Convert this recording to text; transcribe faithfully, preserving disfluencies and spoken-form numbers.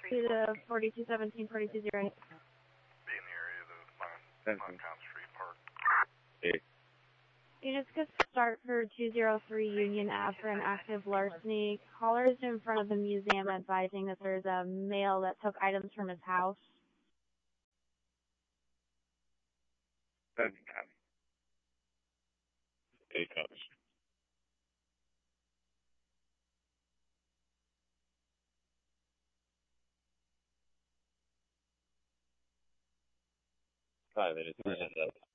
to the forty-two seventeen, forty-two oh eight. Be in the area of the Moncon Street Park. Hey. Units could start for two oh three Union Ave for an active larceny. Callers in front of the museum advising that there's a male that took items from his house. Seven copy. Eight copies. Five minutes.